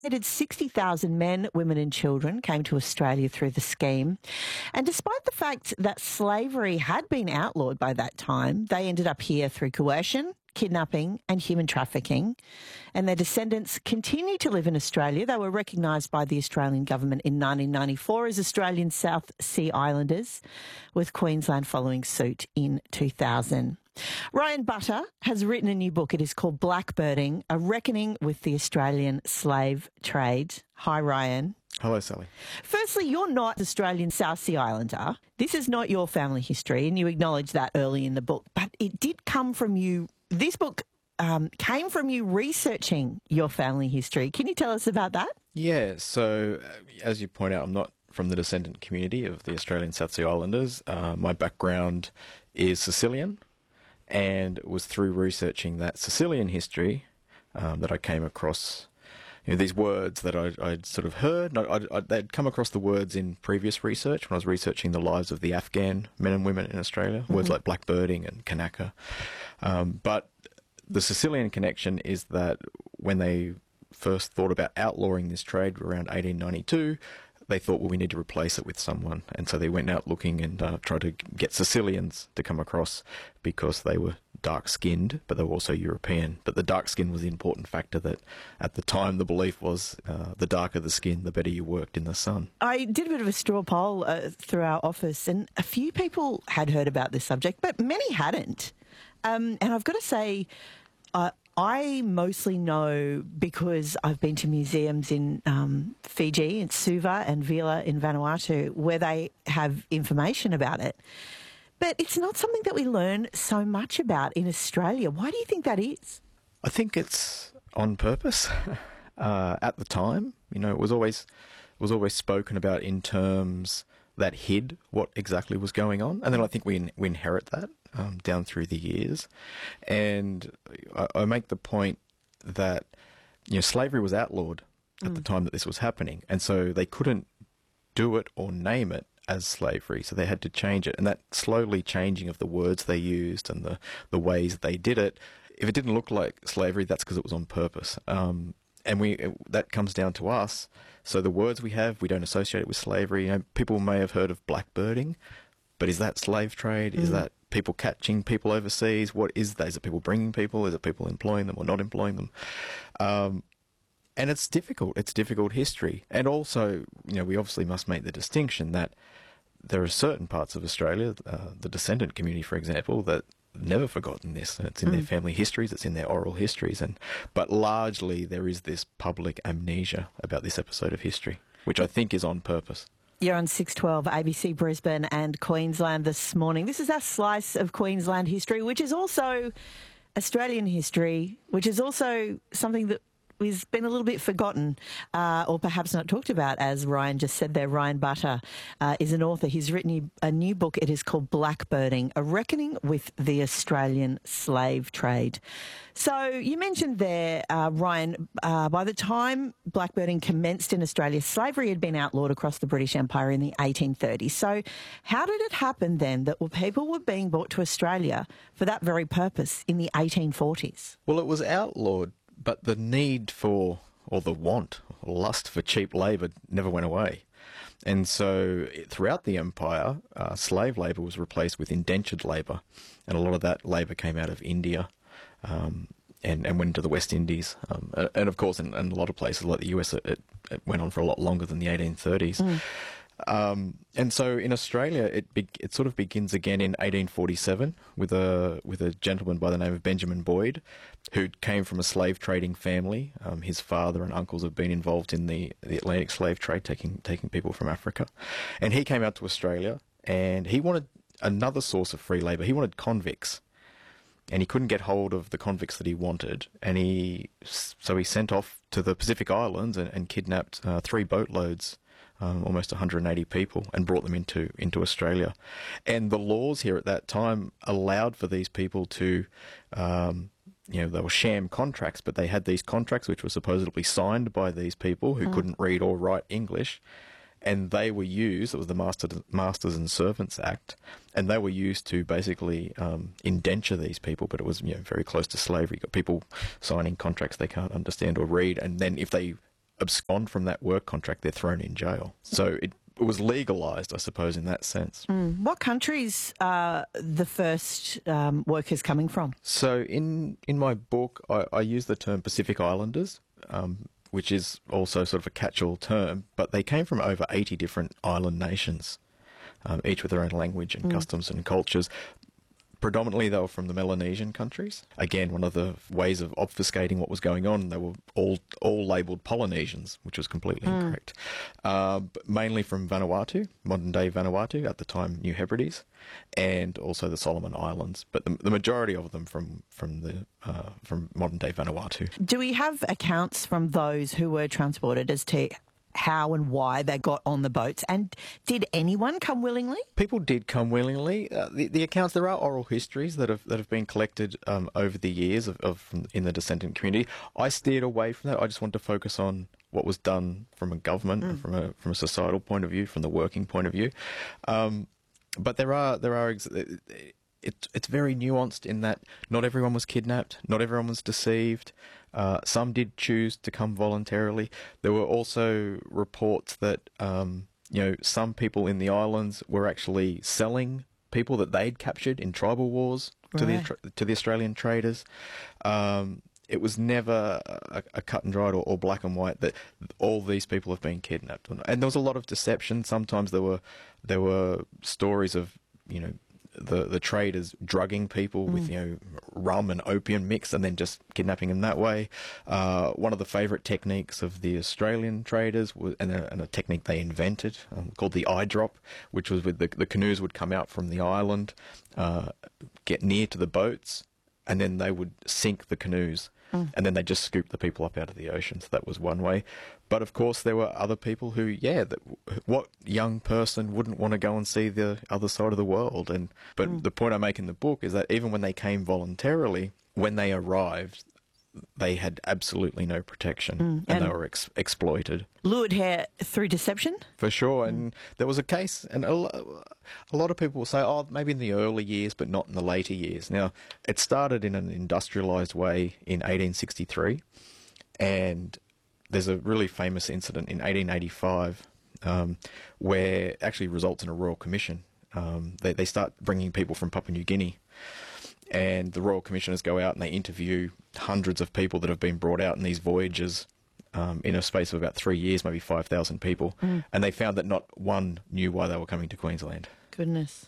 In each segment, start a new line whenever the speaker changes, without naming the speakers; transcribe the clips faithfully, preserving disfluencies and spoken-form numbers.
Estimated sixty thousand men, women and children came to Australia through the scheme. And despite the fact that slavery had been outlawed by that time, they ended up here through coercion, kidnapping and human trafficking. And their descendants continue to live in Australia. They were recognised by the Australian government in nineteen ninety-four as Australian South Sea Islanders, with Queensland following suit in two thousand. Ryan Butter has written a new book. It is called Blackbirding, A Reckoning with the Australian Slave Trade. Hi, Ryan.
Hello, Sally.
Firstly, you're not Australian South Sea Islander. This is not your family history, and you acknowledge that early in the book. But it did come from you. This book um, came from you researching your family history. Can you tell us about that?
Yeah, so uh, as you point out, I'm not from the descendant community of the Australian South Sea Islanders. Uh, my background is Sicilian, and it was through researching that Sicilian history um, that I came across you know, these words that I, I'd sort of heard. I'd, I'd, they'd come across the words in previous research when I was researching the lives of the Afghan men and women in Australia, mm-hmm. words like blackbirding and kanaka. Um, but the Sicilian connection is that when they first thought about outlawing this trade around eighteen ninety-two, they thought, well, we need to replace it with someone. And so they went out looking and uh, tried to get Sicilians to come across because they were dark-skinned, but they were also European. But the dark skin was the important factor that at the time the belief was uh, the darker the skin, the better you worked in the sun.
I did a bit of a straw poll uh, through our office, and a few people had heard about this subject, but many hadn't. Um, and I've got to say, uh, I mostly know because I've been to museums in um, Fiji, in Suva and Vila in Vanuatu, where they have information about it. But it's not something that we learn so much about in Australia. Why do you think that is?
I think it's on purpose. uh, at the time, you know, it was always it was always spoken about in terms that hid what exactly was going on, and then I think we in, we inherit that um, down through the years. And I, I make the point that you know slavery was outlawed at mm. the time that this was happening, and so they couldn't do it or name it as slavery, so they had to change it. And that slowly changing of the words they used and the the ways they did it, if it didn't look like slavery, that's because it was on purpose. Um, and we that comes down to us. So the words we have, we don't associate it with slavery. You know, people may have heard of blackbirding, but is that slave trade? Mm. Is that people catching people overseas? What is that? Is it people bringing people? Is it people employing them or not employing them? Um, and it's difficult. It's difficult history. And also, you know, we obviously must make the distinction that there are certain parts of Australia, uh, the descendant community, for example, that never forgotten this, and it's in mm. their family histories, it's in their oral histories, and but largely there is this public amnesia about this episode of history, which I think is on purpose.
You're on six twelve A B C Brisbane and Queensland this morning. This is our slice of Queensland history, which is also Australian history, which is also something that has been a little bit forgotten uh, or perhaps not talked about, as Ryan just said there. Ryan Butter uh, is an author. He's written a new book. It is called Blackbirding, A Reckoning with the Australian Slave Trade. So you mentioned there, uh, Ryan, uh, by the time blackbirding commenced in Australia, slavery had been outlawed across the British Empire in the eighteen thirties. So how did it happen then that people were being brought to Australia for that very purpose in the eighteen forties?
Well, it was outlawed, but the need for, or the want, or lust for cheap labour never went away. And so throughout the empire, uh, slave labour was replaced with indentured labour. And a lot of that labour came out of India um, and, and went into the West Indies. Um, and of course, in, in a lot of places like the U S, it, it went on for a lot longer than the eighteen thirties. Mm. Um, and so in Australia, it be, it sort of begins again in eighteen forty-seven with a with a gentleman by the name of Benjamin Boyd, who came from a slave trading family. Um, his father and uncles have been involved in the, the Atlantic slave trade, taking taking people from Africa. And he came out to Australia, and he wanted another source of free labour. He wanted convicts, and he couldn't get hold of the convicts that he wanted. And he so he sent off to the Pacific Islands and, and kidnapped uh, three boatloads. Um, almost one hundred eighty people, and brought them into into Australia. And the laws here at that time allowed for these people to, um, you know, they were sham contracts, but they had these contracts which were supposedly signed by these people who mm. couldn't read or write English, and they were used, it was the Master, Masters and Servants Act, and they were used to basically um, indenture these people, but it was, you know, very close to slavery. You've got people signing contracts they can't understand or read, and then if they abscond from that work contract, they're thrown in jail. So it, it was legalised, I suppose, in that sense.
Mm. What countries are the first um, workers coming from?
So in, in my book, I, I use the term Pacific Islanders, um, which is also sort of a catch-all term, but they came from over eighty different island nations, um, each with their own language and mm. customs and cultures. Predominantly, they were from the Melanesian countries. Again, one of the ways of obfuscating what was going on, they were all all labelled Polynesians, which was completely mm. incorrect. Uh, but mainly from Vanuatu, modern-day Vanuatu, at the time New Hebrides, and also the Solomon Islands. But the, the majority of them from from the uh, from modern-day Vanuatu.
Do we have accounts from those who were transported as to how and why they got on the boats? And did anyone come willingly?
People did come willingly. Uh, the, the accounts, there are oral histories that have that have been collected um, over the years of, of in the descendant community. I steered away from that. I just wanted to focus on what was done from a government, mm. from a from a societal point of view, from the working point of view. Um, but there are there are. Ex- It, it's very nuanced in that not everyone was kidnapped, not everyone was deceived. Uh, some did choose to come voluntarily. There were also reports that um, you know some people in the islands were actually selling people that they'd captured in tribal wars to right. the to the Australian traders. Um, it was never a, a cut and dried or, or black and white that all these people have been kidnapped, and there was a lot of deception. Sometimes there were there were stories of you know. the the traders drugging people mm. with you know rum and opium mix and then just kidnapping them that way. Uh, one of the favourite techniques of the Australian traders was, and, a, and a technique they invented um, called the eye drop, which was with the, the canoes would come out from the island, uh, get near to the boats, and then they would sink the canoes. Mm. And then they just scooped the people up out of the ocean. So that was one way. But of course, there were other people who, yeah, that, what young person wouldn't want to go and see the other side of the world? And but mm. the point I make in the book is that even when they came voluntarily, when they arrived, they had absolutely no protection, mm. and, and they were ex- exploited.
Lured here through deception?
For sure. And mm. there was a case, and a, a lot of people will say, oh, maybe in the early years, but not in the later years. Now, it started in an industrialised way in eighteen sixty-three, and there's a really famous incident in eighteen eighty-five um, where it actually results in a royal commission. Um, they, they start bringing people from Papua New Guinea, and the royal commissioners go out and they interview hundreds of people that have been brought out in these voyages um, in a space of about three years, maybe five thousand people. Mm. And they found that not one knew why they were coming to Queensland.
Goodness.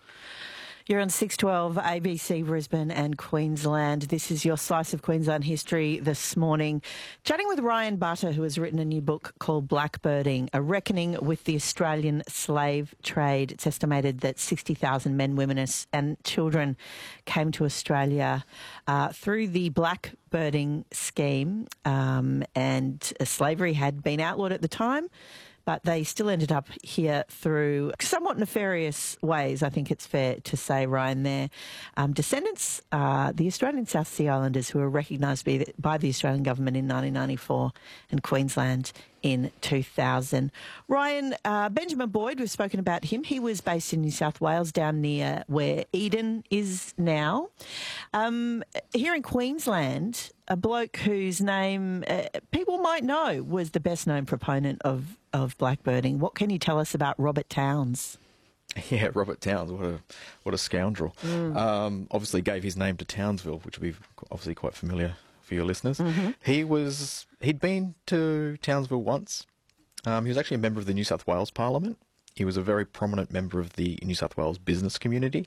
You're on six twelve A B C Brisbane and Queensland. This is your Slice of Queensland history this morning. Chatting with Ryan Butter, who has written a new book called Blackbirding, A Reckoning with the Australian Slave Trade. It's estimated that sixty thousand men, women and children came to Australia uh, through the Blackbirding scheme, um, and slavery had been outlawed at the time, but they still ended up here through somewhat nefarious ways, I think it's fair to say, Ryan, there. Um, descendants, uh, the Australian South Sea Islanders, who were recognised by the, by the Australian government in nineteen ninety-four and Queensland in two thousand. Ryan, uh, Benjamin Boyd, we've spoken about him. He was based in New South Wales, down near where Eden is now. Um, here in Queensland, a bloke whose name uh, people might know was the best known proponent of, of blackbirding. What can you tell us about Robert Towns?
Yeah, Robert Towns, what a what a scoundrel.
Mm.
Um, obviously gave his name to Townsville, which will be obviously quite familiar for your listeners.
Mm-hmm.
He was, he'd been to Townsville once. Um, he was actually a member of the New South Wales Parliament. He was a very prominent member of the New South Wales business community.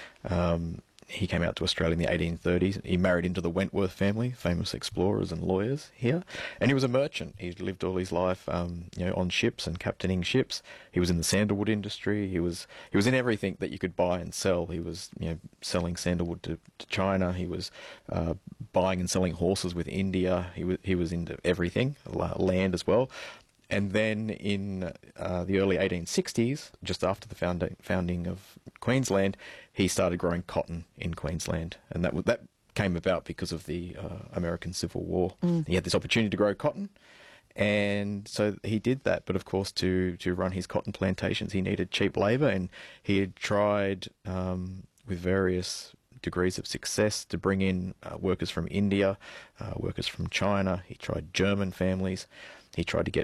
Um, he came out to Australia in the eighteen thirties. He married into the Wentworth family, famous explorers and lawyers here. And he was a merchant. He lived all his life, um, you know, on ships and captaining ships. He was in the sandalwood industry. He was he was in everything that you could buy and sell. He was, you know, selling sandalwood to, to China. He was uh, buying and selling horses with India. He was he was into everything, land as well. And then in uh, the early eighteen sixties, just after the found- founding of Queensland, he started growing cotton in Queensland. And that w- that came about because of the uh, American Civil War. Mm. He had this opportunity to grow cotton, and so he did that. But of course, to, to run his cotton plantations, he needed cheap labour, and he had tried um, with various degrees of success to bring in uh, workers from India, uh, workers from China. He tried German families. he tried to get